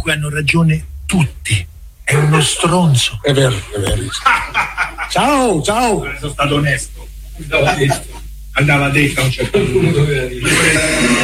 comunque hanno ragione tutti. È uno stronzo. È vero. Ciao. Sono stato onesto. Andava detto a un certo punto.